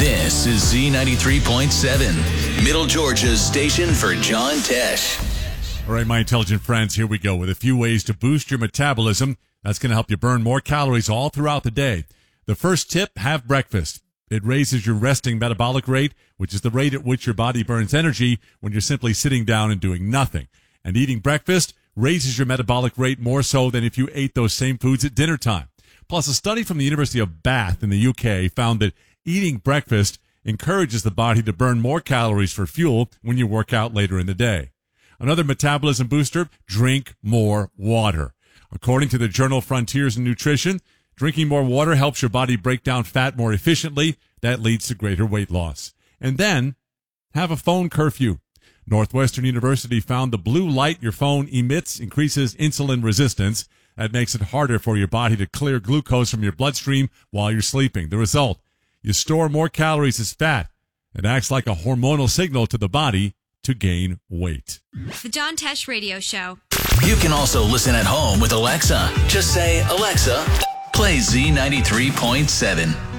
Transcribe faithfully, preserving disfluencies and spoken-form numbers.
This is Z ninety-three point seven, Middle Georgia's station for John Tesh. All right, my intelligent friends, here we go with a few ways to boost your metabolism. That's going to help you burn more calories all throughout the day. The first tip, have breakfast. It raises your resting metabolic rate, which is the rate at which your body burns energy when you're simply sitting down and doing nothing. And eating breakfast raises your metabolic rate more so than if you ate those same foods at dinner time. Plus, a study from the University of Bath in the U K found that eating breakfast encourages the body to burn more calories for fuel when you work out later in the day. Another metabolism booster, drink more water. According to the journal Frontiers in Nutrition, drinking more water helps your body break down fat more efficiently. That leads to greater weight loss. And then, have a phone curfew. Northwestern University found the blue light your phone emits increases insulin resistance. That makes it harder for your body to clear glucose from your bloodstream while you're sleeping. The result, you store more calories as fat. It acts like a hormonal signal to the body to gain weight. The John Tesh Radio Show. You can also listen at home with Alexa. Just say, Alexa, play Z ninety-three point seven.